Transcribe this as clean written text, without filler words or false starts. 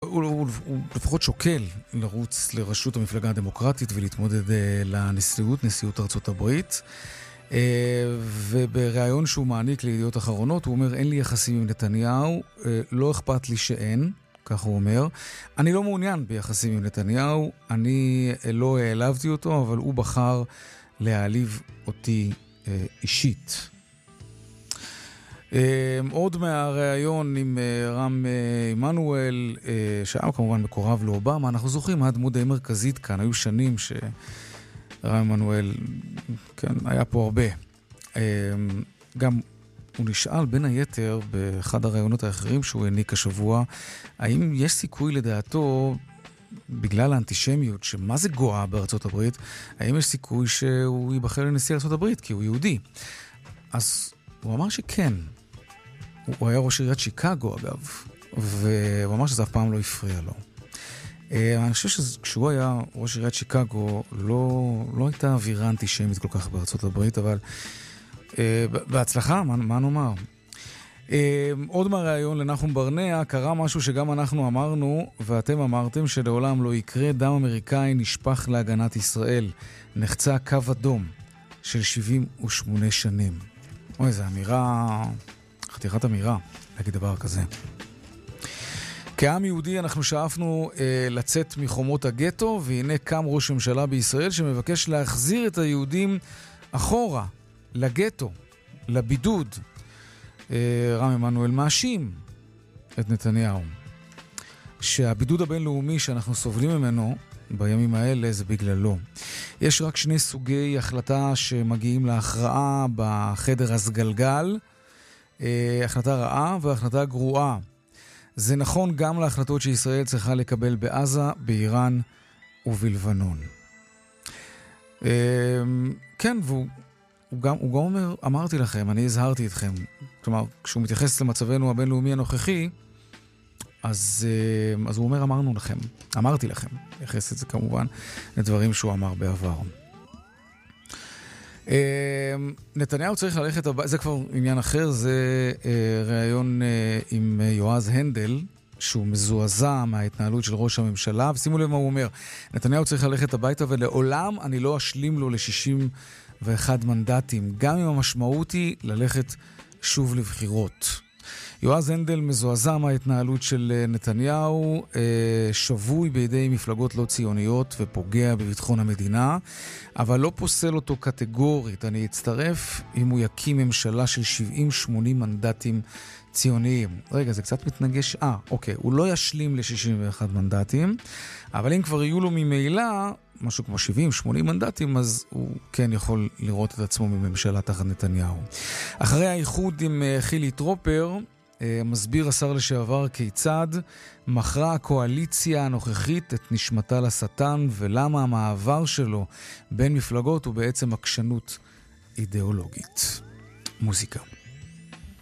הוא לפחות שוקל לרוץ לראשות המפלגה הדמוקרטית ולהתמודד נשיאות ארצות הברית. ובראיון שהוא מעניק לידיעות אחרונות, הוא אומר, אין לי יחסים עם נתניהו, לא אכפת לי שאין, כך הוא אומר. אני לא מעוניין ביחסים עם נתניהו, אני לא העלבתי אותו, אבל הוא בחר להעליב אותי אישית. עוד מהראיון עם רם עמנואל, שהיה כמובן מקורב לאובמה, אנחנו זוכרים, הדמות די מרכזית כאן, היו שנים רם עמנואל, כן, היה פה הרבה. גם הוא נשאל בין היתר באחד הראיונות האחרים שהוא העניק השבוע, האם יש סיכוי לדעתו, בגלל האנטישמיות, שמה זה גואה בארצות הברית, האם יש סיכוי שהוא ייבחר לנשיא ארצות הברית, כי הוא יהודי? אז הוא אמר שכן. הוא היה ראש עיריית שיקגו, אגב, והוא אמר שזה אף פעם לא הפריע לו. אני חושב שכשהוא היה ראש עיריית שיקגו, לא הייתה אווירה אנטישמית כל כך בארצות הברית, אבל בהצלחה, מה נאמר? עוד מהראיון לנחום ברנע, קרה משהו שגם אנחנו אמרנו, ואתם אמרתם שלעולם לא יקרה, דם אמריקאי נשפך להגנת ישראל. נחצה קו אדום של 78 שנים. אוי, זו אמירה, חתיכת אמירה, להגיד דבר כזה. כעם יהודי אנחנו שאפנו לצאת מחומות הגטו, והנה קם ראש ממשלה בישראל שמבקש להחזיר את היהודים אחורה, לגטו, לבידוד. רם עמנואל מאשים את נתניהו, שהבידוד הבינלאומי שאנחנו סובלים ממנו בימים האלה זה בגללו. יש רק שני סוגי החלטה שמגיעים להכרעה בחדר הסגלגל, החלטה רעה והחלטה גרועה. זה נכון גם להחלטות שישראל צריכה לקבל בעזה, באיראן ובלבנון. כן, והוא גם אומר, אמרתי לכם, אני הזהרתי אתכם. כלומר, כשהוא מתייחס למצבנו הבינלאומי הנוכחי, אז הוא אומר, אמרתי לכם. יחס את זה כמובן לדברים שהוא אמר בעבר. נתניהו צריך ללכת, זה כבר עניין אחר, זה ראיון עם יועז הנדל, שהוא מזועזע מההתנהלות של ראש הממשלה, ושימו לב מה הוא אומר, נתניהו צריך ללכת הביתה ולעולם אני לא אשלים לו ל61 מנדטים, גם אם המשמעות היא ללכת שוב לבחירות. יועז הנדל מזועזע מההתנהלות של נתניהו, שבוי בידי מפלגות לא ציוניות ופוגע בביטחון המדינה, אבל לא פוסל אותו קטגורית. אני אצטרף אם הוא יקים ממשלה של 70-80 מנדטים ציוניים. רגע, זה קצת מתנגש. אוקיי, הוא לא ישלים ל61 מנדטים, אבל אם כבר יהיו לו ממילא משהו כמו 70-80 מנדטים, אז הוא כן יכול לראות את עצמו מממשלה תחת נתניהו. אחרי האיחוד עם חילי טרופר, מסביר השר לשעבר כיצד מכרה הקואליציה הנוכחית את נשמתה לשטן, ולמה המעבר שלו בין מפלגות הוא בעצם עקשנות אידיאולוגית. מוזיקה.